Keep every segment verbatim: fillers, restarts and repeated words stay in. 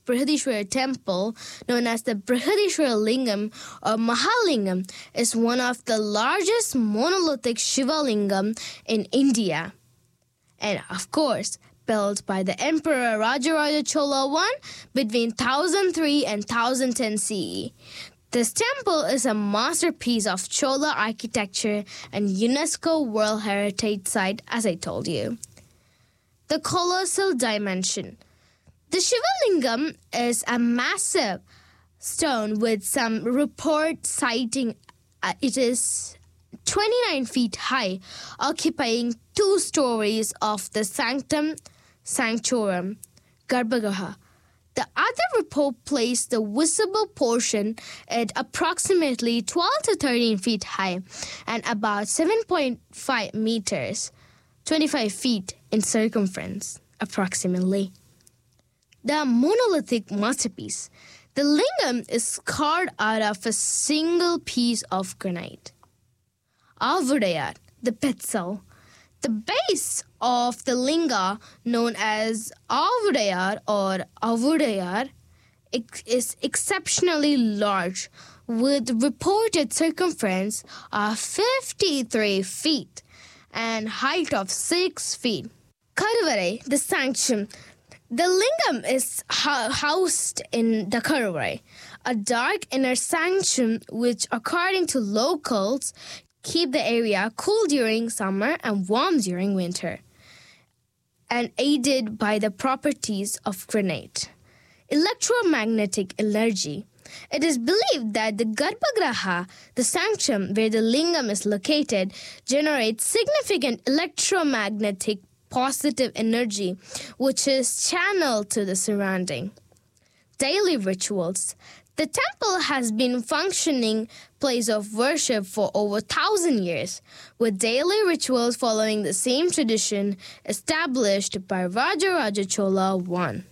Brihadishwara temple, known as the Brihadishwara Lingam or Mahalingam, is one of the largest monolithic Shiva Lingam in India. And of course, built by the Emperor Rajaraja Chola the First between one thousand three and one thousand ten C E. This temple is a masterpiece of Chola architecture and UNESCO World Heritage Site, as I told you. The colossal dimension. The Shiva Lingam is a massive stone with some report citing uh, it is twenty-nine feet high, occupying two stories of the sanctum sanctorum, Garbhagriha. The other report placed the visible portion at approximately twelve to thirteen feet high and about seven point five meters, twenty-five feet in circumference, approximately. The monolithic masterpiece. The lingam is carved out of a single piece of granite. Avudayar, the Petzal. The base of the linga, known as Avudayar or Avudayar, is exceptionally large, with reported circumference of fifty-three feet and height of six feet. Karuvarai, the sanctum. The lingam is housed in the Karuvarai, a dark inner sanctum which, according to locals, keep the area cool during summer and warm during winter, and aided by the properties of granite. Electromagnetic energy. It is believed that the Garbhagriha, the sanctum where the lingam is located, generates significant electromagnetic positive energy, which is channeled to the surrounding. Daily rituals. The temple has been functioning place of worship for over a thousand years, with daily rituals following the same tradition established by Rajaraja Chola the First.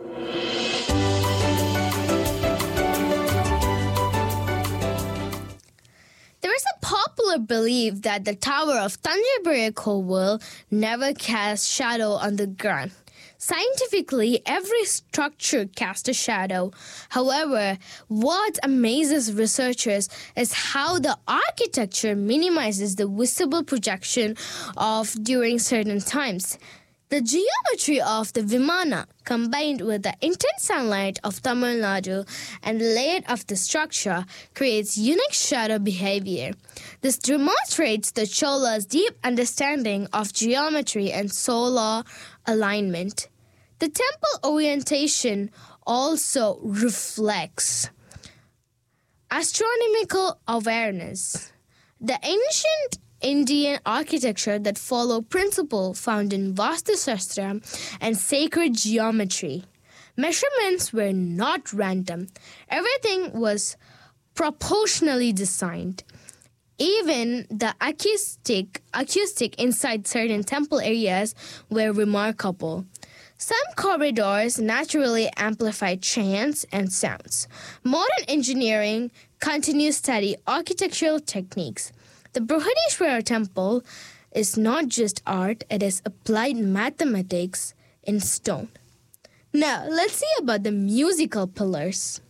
There is a popular belief that the tower of Thanjavur Kovil never casts shadow on the ground. Scientifically, every structure casts a shadow. However, what amazes researchers is how the architecture minimizes the visible projection of during certain times. The geometry of the Vimana, combined with the intense sunlight of Tamil Nadu and the layout of the structure, creates unique shadow behavior. This demonstrates the Chola's deep understanding of geometry and solar alignment. The temple orientation also reflects astronomical awareness. The ancient Indian architecture that followed principles found in Vastu Shastra and sacred geometry. Measurements were not random. Everything was proportionally designed. Even the acoustic, acoustic inside certain temple areas were remarkable. Some corridors naturally amplified chants and sounds. Modern engineering continues to study architectural techniques. The Brihadishwara temple is not just art, it is applied mathematics in stone. Now, let's see about the musical pillars.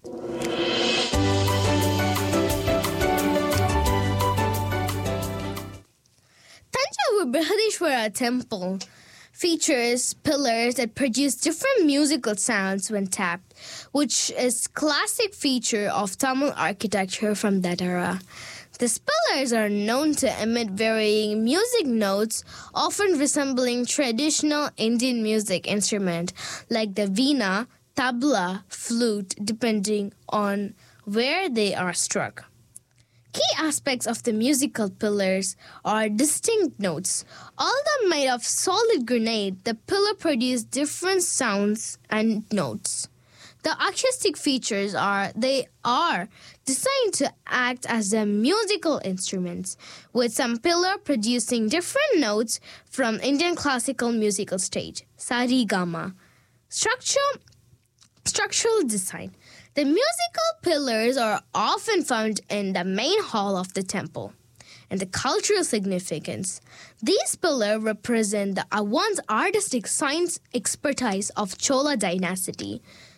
Thanjavur Brihadishwara temple features pillars that produce different musical sounds when tapped, which is a classic feature of Tamil architecture from that era. These pillars are known to emit varying music notes, often resembling traditional Indian music instruments like the veena, tabla, flute, depending on where they are struck. Key aspects of the musical pillars are distinct notes. Although made of solid granite, the pillar produces different sounds and notes. The acoustic features are they are designed to act as the musical instruments, with some pillar producing different notes from Indian classical musical stage, Sarigama. Structure, structural design. The musical pillars are often found in the main hall of the temple. And the cultural significance. These pillars represent the once artistic science expertise of Chola dynasty.